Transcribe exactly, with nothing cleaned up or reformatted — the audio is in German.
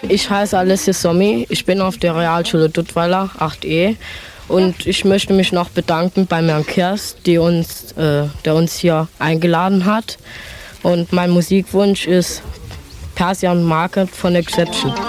Ich heiße Alessia Sommi, ich bin auf der Realschule Duttweiler acht E und ich möchte mich noch bedanken bei Herrn Kerst, die uns, äh, der uns hier eingeladen hat. Und mein Musikwunsch ist Persian Market von Exception.